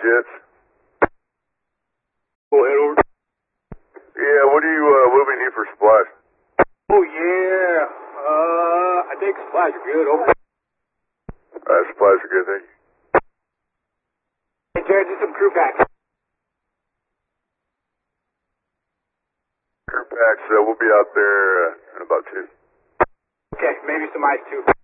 Jets. We'll head over. Yeah, what do we need for supplies? Oh, yeah. I think supplies are good. Over. Supplies are good, thank you. Hey, Jared, do some crew packs. Crew packs, we'll be out there in about 2. Okay, maybe some ice, too.